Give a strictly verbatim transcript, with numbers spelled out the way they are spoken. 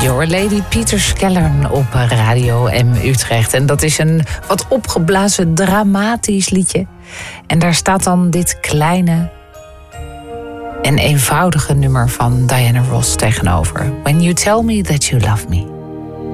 Your Lady Peter Skellern op Radio M Utrecht. En dat is een wat opgeblazen, dramatisch liedje. En daar staat dan dit kleine en eenvoudige nummer van Diana Ross tegenover. When you tell me that you love me.